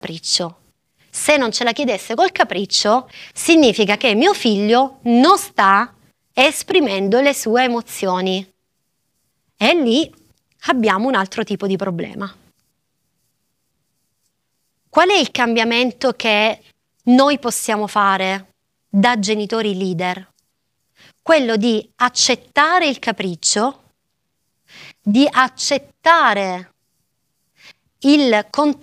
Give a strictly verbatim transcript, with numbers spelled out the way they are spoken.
capriccio. Se non ce la chiedesse col capriccio, significa che mio figlio non sta esprimendo le sue emozioni. E lì abbiamo un altro tipo di problema. Qual è il cambiamento che noi possiamo fare da genitori leader? Quello di accettare il capriccio, di accettare il contesto